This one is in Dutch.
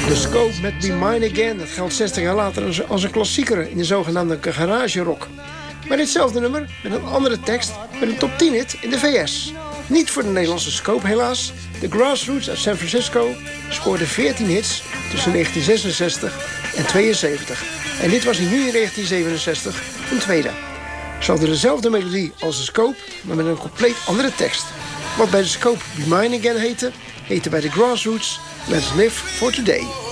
De Scope met Be Mine Again. Dat geldt 60 jaar later als een klassieker in de zogenaamde garage rock. Maar ditzelfde nummer, met een andere tekst, met een top 10 hit in de VS. Niet voor de Nederlandse Scope helaas. De Grassroots uit San Francisco scoorde 14 hits tussen 1966 en 72. En dit was in juni 1967 een tweede. Ze hadden dezelfde melodie als de Scope, maar met een compleet andere tekst. Wat bij de Scope Be Mine Again heette bij de Grassroots Let's Live for Today.